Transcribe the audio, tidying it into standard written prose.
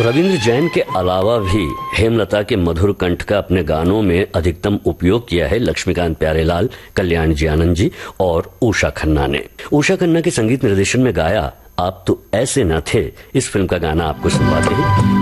रविंद्र जैन के अलावा भी हेमलता के मधुर कंठ का अपने गानों में अधिकतम उपयोग किया है लक्ष्मीकांत प्यारेलाल, कल्याण जी आनंद जी और उषा खन्ना ने। उषा खन्ना के संगीत निर्देशन में गाया आप तो ऐसे न थे, इस फिल्म का गाना आपको सुनवाते हैं।